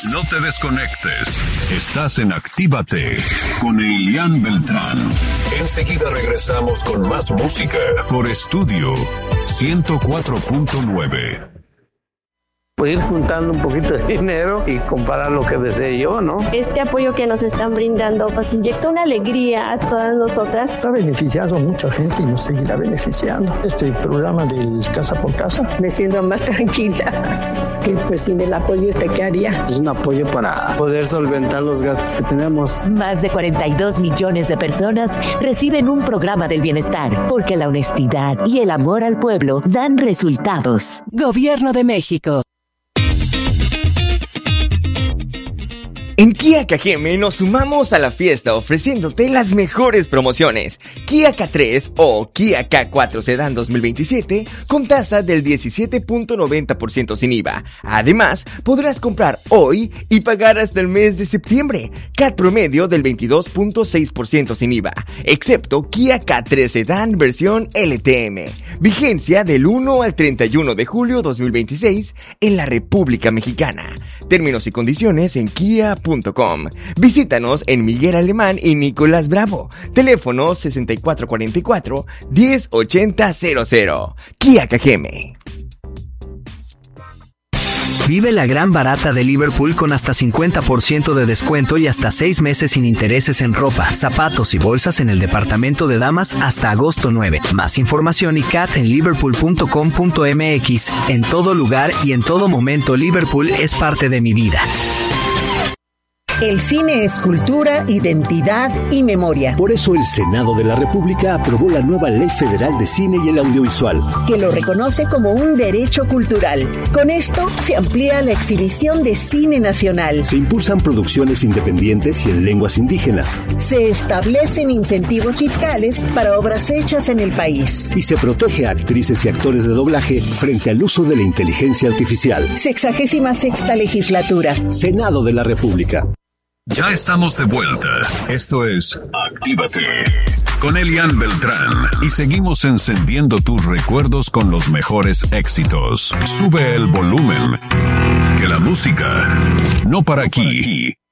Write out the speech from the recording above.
No te desconectes. Estás en Actívate con Elian Beltrán. Enseguida regresamos con más música por Estudio 104.9. Pues ir juntando un poquito de dinero y comprar lo que desee yo, ¿no? Este apoyo que nos están brindando nos inyecta una alegría a todas nosotras. Ha beneficiado a mucha gente y nos seguirá beneficiando. Este programa del Casa por Casa. Me siento más tranquila. Y pues sin el apoyo ¿qué haría? Es un apoyo para poder solventar los gastos que tenemos. Más de 42 millones de personas reciben un programa del bienestar, porque la honestidad y el amor al pueblo dan resultados. Gobierno de México. En Kia Kageme nos sumamos a la fiesta ofreciéndote las mejores promociones. Kia K3 o Kia K4 Sedan 2027 con tasa del 17.90% sin IVA. Además, podrás comprar hoy y pagar hasta el mes de septiembre. CAT promedio del 22.6% sin IVA, excepto Kia K3 Sedan versión LTM. Vigencia del 1 al 31 de julio 2026 en la República Mexicana. Términos y condiciones en kia.com. Visítanos en Miguel Alemán y Nicolás Bravo. Teléfono 6444-108000. Kia Kageme. Vive la gran barata de Liverpool con hasta 50% de descuento y hasta 6 meses sin intereses en ropa, zapatos y bolsas en el departamento de damas hasta agosto 9. Más información y CAT en liverpool.com.mx. En todo lugar y en todo momento, Liverpool es parte de mi vida. El cine es cultura, identidad y memoria. Por eso el Senado de la República aprobó la nueva Ley Federal de Cine y el Audiovisual, que lo reconoce como un derecho cultural. Con esto se amplía la exhibición de cine nacional. Se impulsan producciones independientes y en lenguas indígenas. Se establecen incentivos fiscales para obras hechas en el país. Y se protege a actrices y actores de doblaje frente al uso de la inteligencia artificial. 66ª legislatura. Senado de la República. Ya estamos de vuelta. Esto es Actívate con Elian Beltrán y seguimos encendiendo tus recuerdos con los mejores éxitos. Sube el volumen, que la música no para aquí.